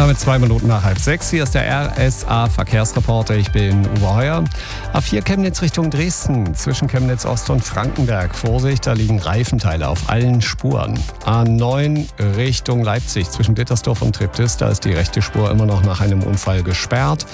damit 2 Minuten nach 5:30. Hier ist der RSA-Verkehrsreporter. Ich bin Uwe Heuer. A4 Chemnitz Richtung Dresden, zwischen Chemnitz Ost und Frankenberg. Vorsicht, da liegen Reifenteile auf allen Spuren. A9 Richtung Leipzig, zwischen Dittersdorf und Treptis. Da ist die rechte Spur immer noch nach einem Unfall gesperrt.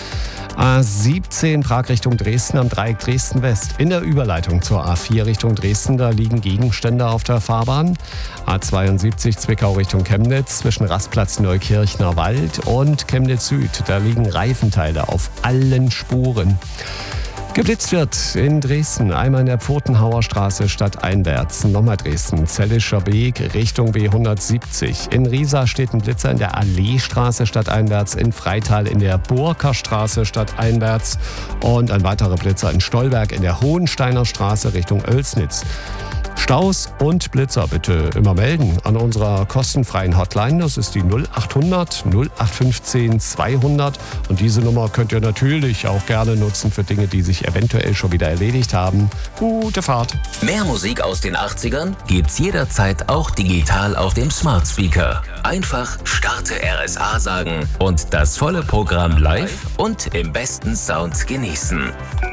A17 Prag Richtung Dresden am Dreieck Dresden West. In der Überleitung zur A4 Richtung Dresden, da liegen Gegenstände auf der Fahrbahn. A72 Zwickau Richtung Chemnitz, zwischen Rastplatz Neukirchner Wald und Chemnitz Süd. Da liegen Reifenteile auf allen Spuren. Geblitzt wird in Dresden, einmal in der Pfotenhauer Straße stadteinwärts, nochmal Dresden, Zellischer Weg Richtung B170. In Riesa steht ein Blitzer in der Alleestraße stadteinwärts, in Freital in der Burker Straße stadteinwärts und ein weiterer Blitzer in Stolberg in der Hohensteiner Straße Richtung Oelsnitz. Staus und Blitzer bitte immer melden an unserer kostenfreien Hotline. Das ist die 0800 0815 200. Und diese Nummer könnt ihr natürlich auch gerne nutzen für Dinge, die sich eventuell schon wieder erledigt haben. Gute Fahrt. Mehr Musik aus den 80ern gibt's jederzeit auch digital auf dem Smart Speaker. Einfach Starte RSA sagen und das volle Programm live und im besten Sound genießen.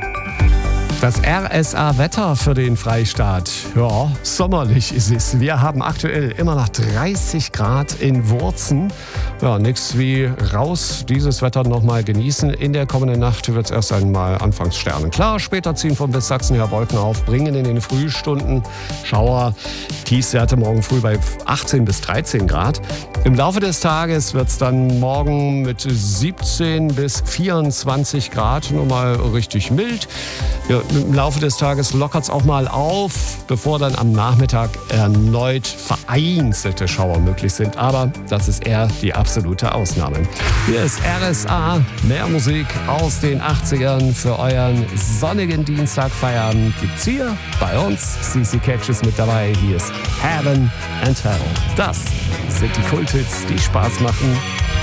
Das RSA-Wetter für den Freistaat. Ja, sommerlich ist es. Wir haben aktuell immer noch 30 Grad in Wurzen. Ja, nichts wie raus, dieses Wetter nochmal genießen. In der kommenden Nacht wird es erst einmal anfangs sternenklar. Später ziehen von bis Sachsen her Wolken auf, bringen in den Frühstunden Schauer. Tiefstwerte morgen früh bei 18 bis 13 Grad. Im Laufe des Tages wird es dann morgen mit 17 bis 24 Grad nochmal richtig mild. Ja, im Laufe des Tages lockert es auch mal auf, bevor dann am Nachmittag erneut vereinzelte Schauer möglich sind. Aber das ist eher die absolute Ausnahme. Hier ist RSA, mehr Musik aus den 80ern für euren sonnigen Dienstagfeierabend. Gibt's hier bei uns. CC Catch ist mit dabei. Hier ist Heaven and Hell. Das sind die Kulthits, die Spaß machen.